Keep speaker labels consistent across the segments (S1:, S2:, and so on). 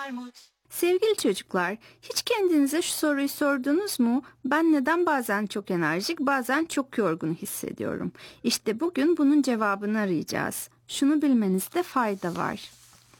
S1: Sevgili çocuklar, hiç kendinize şu soruyu sordunuz mu? Ben neden bazen çok enerjik, bazen çok yorgun hissediyorum? İşte bugün bunun cevabını arayacağız. Şunu bilmenizde fayda var.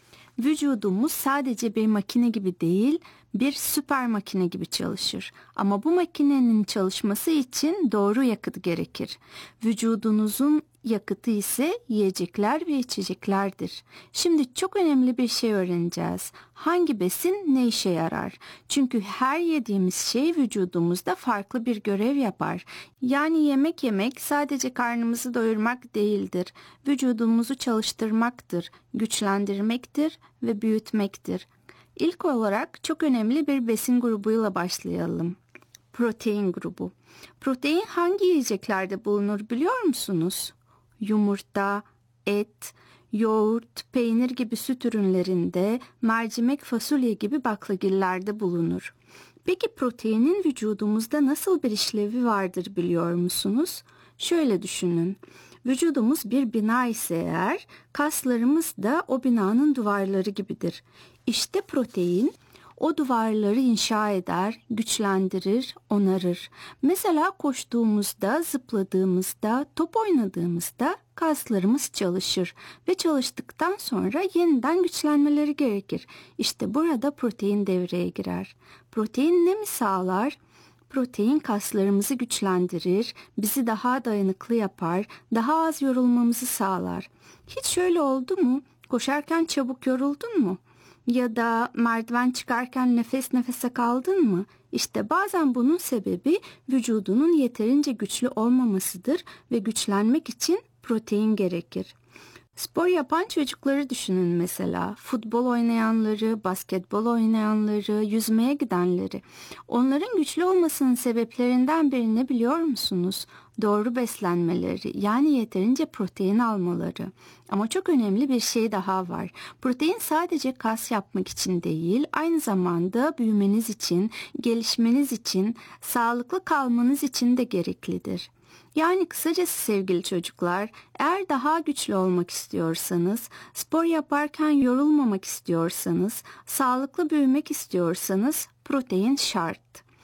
S1: Vücudumuz sadece bir makine gibi değil, bir süper makine gibi çalışır. Ama bu makinenin çalışması için doğru yakıt gerekir. Vücudunuzun yakıtı ise yiyecekler ve içeceklerdir. Şimdi çok önemli bir şey öğreneceğiz. Hangi besin ne işe yarar? Çünkü her yediğimiz şey vücudumuzda farklı bir görev yapar. Yani yemek yemek sadece karnımızı doyurmak değildir. Vücudumuzu çalıştırmaktır, güçlendirmektir ve büyütmektir. İlk olarak çok önemli bir besin grubuyla başlayalım. Protein grubu. Protein hangi yiyeceklerde bulunur biliyor musunuz? Yumurta, et, yoğurt, peynir gibi süt ürünlerinde, mercimek, fasulye gibi baklagillerde bulunur. Peki proteinin vücudumuzda nasıl bir işlevi vardır biliyor musunuz? Şöyle düşünün. Vücudumuz bir bina ise eğer, kaslarımız da o binanın duvarları gibidir. İşte protein o duvarları inşa eder, güçlendirir, onarır. Mesela koştuğumuzda, zıpladığımızda, top oynadığımızda kaslarımız çalışır ve çalıştıktan sonra yeniden güçlenmeleri gerekir. İşte burada protein devreye girer. Protein ne mi sağlar? Protein kaslarımızı güçlendirir, bizi daha dayanıklı yapar, daha az yorulmamızı sağlar. Hiç şöyle oldu mu? Koşarken çabuk yoruldun mu? Ya da merdiven çıkarken nefes nefese kaldın mı? İşte bazen bunun sebebi vücudunun yeterince güçlü olmamasıdır ve güçlenmek için protein gerekir. Spor yapan çocukları düşünün mesela. Futbol oynayanları, basketbol oynayanları, yüzmeye gidenleri. Onların güçlü olmasının sebeplerinden biri ne biliyor musunuz? Doğru beslenmeleri, yani yeterince protein almaları. Ama çok önemli bir şey daha var. Protein sadece kas yapmak için değil, aynı zamanda büyümeniz için, gelişmeniz için, sağlıklı kalmanız için de gereklidir. Yani kısacası sevgili çocuklar, eğer daha güçlü olmak istiyorsanız, spor yaparken yorulmamak istiyorsanız, sağlıklı büyümek istiyorsanız protein şart.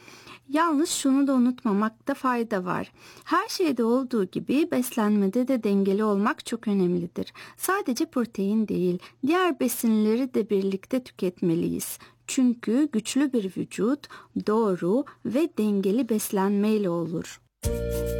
S1: Yalnız şunu da unutmamakta fayda var. Her şeyde olduğu gibi beslenmede de dengeli olmak çok önemlidir. Sadece protein değil, diğer besinleri de birlikte tüketmeliyiz. Çünkü güçlü bir vücut doğru ve dengeli beslenmeyle olur.